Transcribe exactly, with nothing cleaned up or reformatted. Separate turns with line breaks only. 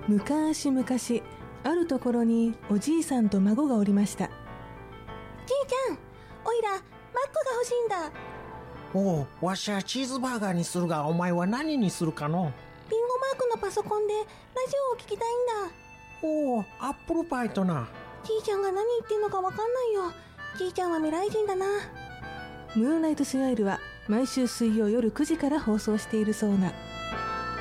昔々あるところにおじいさんと孫がおりました。
じいちゃん、おいらマックが欲しいんだ。
おう、わしはチーズバーガーにするが、お前は何にするかの？
リンゴマークのパソコンでラジオを聞きたいんだ。
おう、アップルパイとな。
じいちゃんが何言ってんのかわかんないよ。じいちゃんは未来人だな。
ムーンライトスガイルは毎週水曜夜くじから放送しているそうな。